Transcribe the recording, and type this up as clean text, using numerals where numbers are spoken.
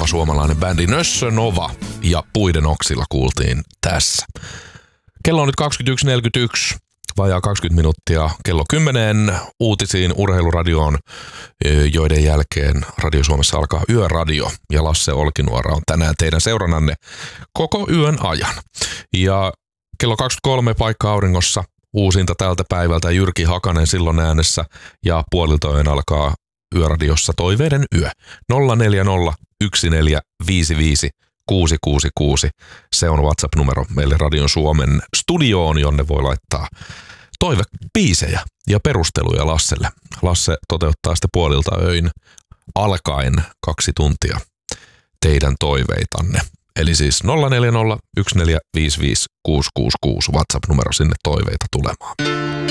suomalainen bändi Nössö Nova ja Puiden oksilla kuultiin tässä. Kello on nyt 21.41, vajaa 20 minuuttia kello 10 uutisiin urheiluradioon, joiden jälkeen Radio Suomessa alkaa Yöradio ja Lasse Olkinuora on tänään teidän seurannanne koko yön ajan. Ja kello 23 paikka auringossa uusinta tältä päivältä Jyrki Hakanen silloin äänessä ja puoliltojen alkaa Yöradiossa Toiveiden yö 040 1455 666. Se on WhatsApp-numero meille Radion Suomen studioon, jonne voi laittaa toivebiisejä ja perusteluja Lasselle. Lasse toteuttaa sitten puolilta öin alkaen 2 tuntia teidän toiveitanne. Eli siis 040 1455 666 WhatsApp-numero sinne toiveita tulemaan.